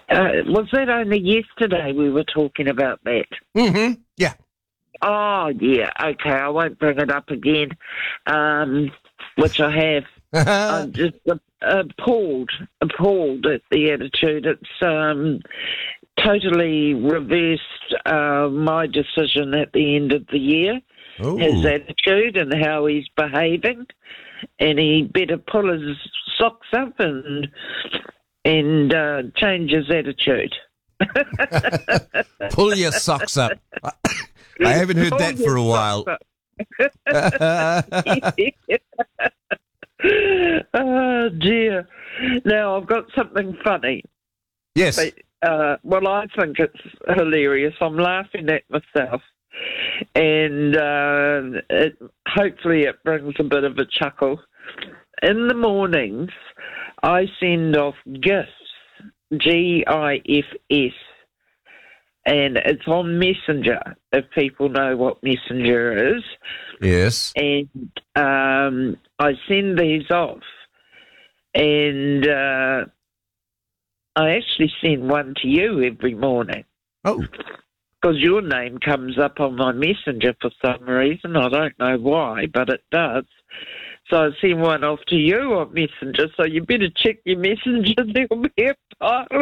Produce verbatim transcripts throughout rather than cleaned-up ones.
Uh, was that only yesterday we were talking about that? Mm-hmm. Yeah. Oh, yeah. Okay, I won't bring it up again, um, which I have. I'm just appalled, appalled at the attitude. It's um, totally reversed uh, my decision at the end of the year, Ooh. his attitude and how he's behaving. And he better pull his socks up and and uh, change his attitude. Pull your socks up. I haven't heard Pull that for a while. Oh, dear. Now, I've got something funny. Yes. But, uh, well, I think it's hilarious. I'm laughing at myself. And uh, it, hopefully it brings a bit of a chuckle. In the mornings, I send off GIFs, G I F S, and it's on Messenger, if people know what Messenger is. Yes. And um, I send these off, and uh, I actually send one to you every morning. Oh. Because your name comes up on my Messenger for some reason. I don't know why, but it does. So I send one off to you on Messenger, so you better check your Messenger. There'll be a pile of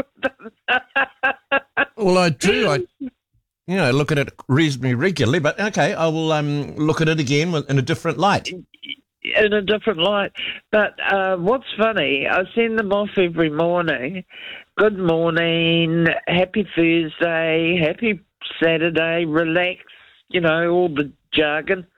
them. Well, I do. I, you know, look at it reasonably regularly, but okay, I will um, look at it again in a different light. In a different light. But uh, what's funny, I send them off every morning. Good morning, happy Thursday, happy Saturday, relax, you know, all the jargon.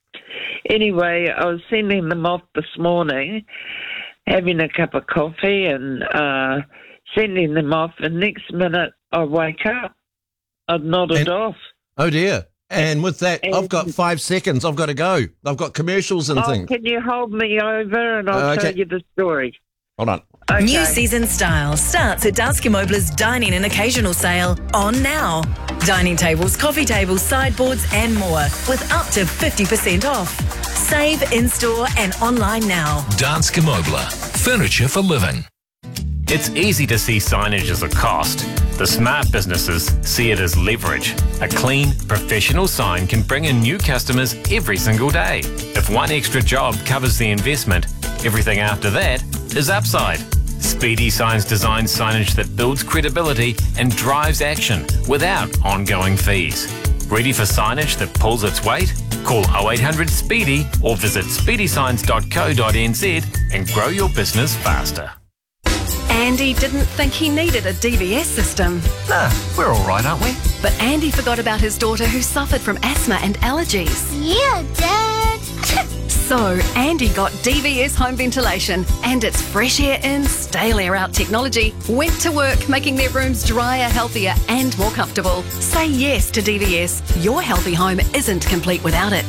Anyway, I was sending them off this morning, having a cup of coffee and uh, sending them off. And next minute I wake up, I've nodded and, off. Oh, dear. And with that, and, I've got five seconds. I've got to go. I've got commercials and oh, things. Can you hold me over and I'll uh, okay. tell you the story? Hold on. Okay. New season style starts at Danske Møbler's Dining and Occasional Sale on now. Dining tables, coffee tables, sideboards and more with up to fifty percent off. Save in-store and online now. Danske Møbler. Furniture for living. It's easy to see signage as a cost. The smart businesses see it as leverage. A clean, professional sign can bring in new customers every single day. If one extra job covers the investment, everything after that is upside. Speedy Signs designs signage that builds credibility and drives action without ongoing fees. Ready for signage that pulls its weight? Call oh eight hundred SPEEDY or visit speedy signs dot co dot n z and grow your business faster. Andy didn't think he needed a D B S system. Nah, we're all right, aren't we? But Andy forgot about his daughter who suffered from asthma and allergies. Yeah, Dad. So Andy got D V S home ventilation and its fresh air in, stale air out technology went to work making their rooms drier, healthier and more comfortable. Say yes to D V S. Your healthy home isn't complete without it.